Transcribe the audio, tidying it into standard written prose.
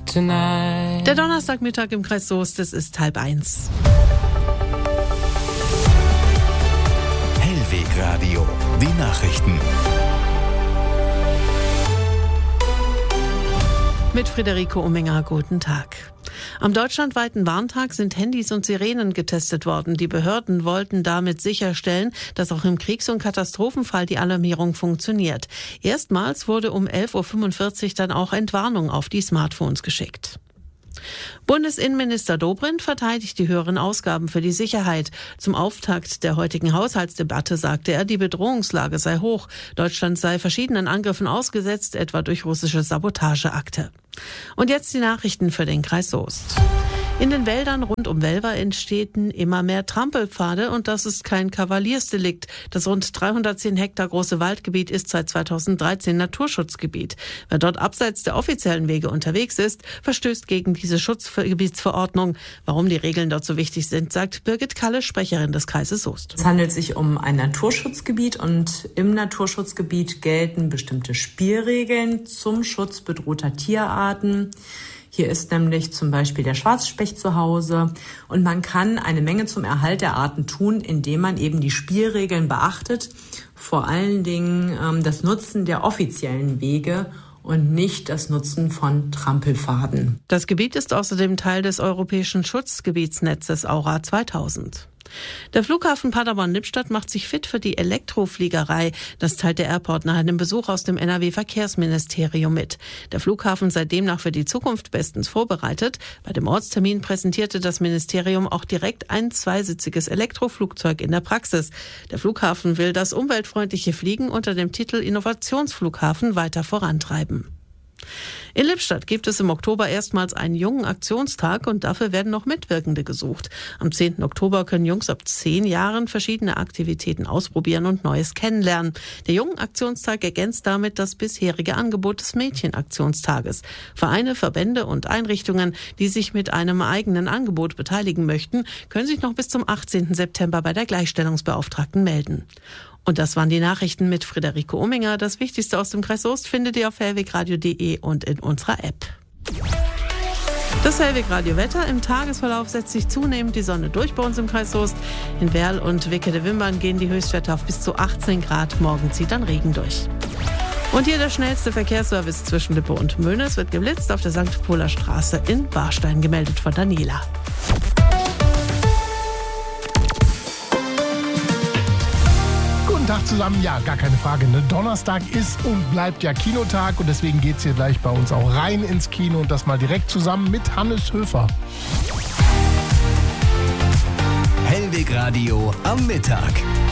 tonight. Der Donnerstagmittag im Kreis Soest, es ist 12:30. Hellwegradio, die Nachrichten. Mit Friederike Ominger, guten Tag. Am deutschlandweiten Warntag sind Handys und Sirenen getestet worden. Die Behörden wollten damit sicherstellen, dass auch im Kriegs- und Katastrophenfall die Alarmierung funktioniert. Erstmals wurde um 11.45 Uhr dann auch Entwarnung auf die Smartphones geschickt. Bundesinnenminister Dobrindt verteidigt die höheren Ausgaben für die Sicherheit. Zum Auftakt der heutigen Haushaltsdebatte sagte er, die Bedrohungslage sei hoch. Deutschland sei verschiedenen Angriffen ausgesetzt, etwa durch russische Sabotageakte. Und jetzt die Nachrichten für den Kreis Soest. In den Wäldern rund um Welver entstehen immer mehr Trampelpfade und das ist kein Kavaliersdelikt. Das rund 310 Hektar große Waldgebiet ist seit 2013 Naturschutzgebiet. Wer dort abseits der offiziellen Wege unterwegs ist, verstößt gegen diese Schutzgebietsverordnung. Warum die Regeln dort so wichtig sind, sagt Birgit Kalle, Sprecherin des Kreises Soest. Es handelt sich um ein Naturschutzgebiet und im Naturschutzgebiet gelten bestimmte Spielregeln zum Schutz bedrohter Tierarten. Hier ist nämlich zum Beispiel der Schwarzspecht zu Hause und man kann eine Menge zum Erhalt der Arten tun, indem man eben die Spielregeln beachtet, vor allen Dingen das Nutzen der offiziellen Wege und nicht das Nutzen von Trampelpfaden. Das Gebiet ist außerdem Teil des europäischen Schutzgebietsnetzes Aura 2000. Der Flughafen Paderborn-Lippstadt macht sich fit für die Elektrofliegerei. Das teilt der Airport nach einem Besuch aus dem NRW-Verkehrsministerium mit. Der Flughafen sei demnach für die Zukunft bestens vorbereitet. Bei dem Ortstermin präsentierte das Ministerium auch direkt ein zweisitziges Elektroflugzeug in der Praxis. Der Flughafen will das umweltfreundliche Fliegen unter dem Titel Innovationsflughafen weiter vorantreiben. In Lippstadt gibt es im Oktober erstmals einen jungen Aktionstag und dafür werden noch Mitwirkende gesucht. Am 10. Oktober können Jungs ab 10 Jahren verschiedene Aktivitäten ausprobieren und Neues kennenlernen. Der Jungen Aktionstag ergänzt damit das bisherige Angebot des Mädchenaktionstages. Vereine, Verbände und Einrichtungen, die sich mit einem eigenen Angebot beteiligen möchten, können sich noch bis zum 18. September bei der Gleichstellungsbeauftragten melden. Und das waren die Nachrichten mit Friederike Ominger. Das Wichtigste aus dem Kreis Soest findet ihr auf hellwegradio.de und in unserer App. Das Hellwegradio-Wetter. Im Tagesverlauf setzt sich zunehmend die Sonne durch bei uns im Kreis Soest. In Werl und Wickede-Wimbern gehen die Höchstwerte auf bis zu 18 Grad. Morgen zieht dann Regen durch. Und hier der schnellste Verkehrsservice zwischen Lippe und Möhne. Es wird geblitzt auf der St. Poler Straße in Warstein, gemeldet von Daniela. Guten Tag zusammen, ja, gar keine Frage. Ne? Donnerstag ist und bleibt ja Kinotag und deswegen geht's hier gleich bei uns auch rein ins Kino und das mal direkt zusammen mit Hannes Höfer. Hellwegradio am Mittag.